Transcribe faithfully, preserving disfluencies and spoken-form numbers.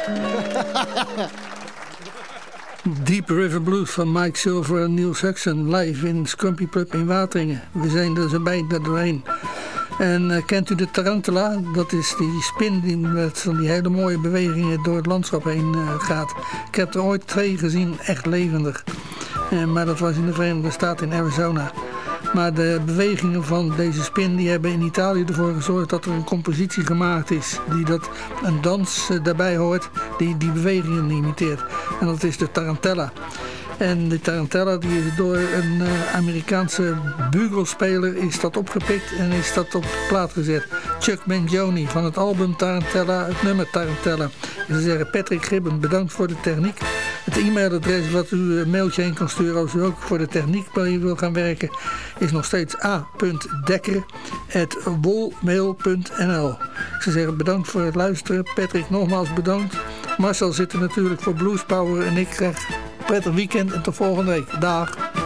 Deep River Blues van Mike Silver en Neil Saxon live in Scrumpy Pub in Wateringen. We zijn er zo bijna doorheen. En uh, kent u de tarantula? Dat is die spin die met van die hele mooie bewegingen door het landschap heen uh, gaat. Ik heb er ooit twee gezien, echt levendig. Uh, maar dat was in de Verenigde Staten in Arizona. Maar de bewegingen van deze spin die hebben in Italië ervoor gezorgd dat er een compositie gemaakt is. Die dat een dans uh, daarbij hoort die die bewegingen imiteert. En dat is de tarantella. En de tarantella die is door een uh, Amerikaanse bugelspeler is dat opgepikt en is dat op de plaat gezet. Chuck Mangione van het album Tarantella, het nummer Tarantella. En ze zeggen Patrick Gibben, bedankt voor de techniek. Het e-mailadres wat u een mailtje heen kan sturen als u ook voor de techniek wil gaan werken is nog steeds a punt dekker apenstaartje wolmail punt n l. Ze zeggen bedankt voor het luisteren. Patrick nogmaals bedankt. Marcel zit er natuurlijk voor Blues Power en ik krijg prettig weekend en tot volgende week. Dag.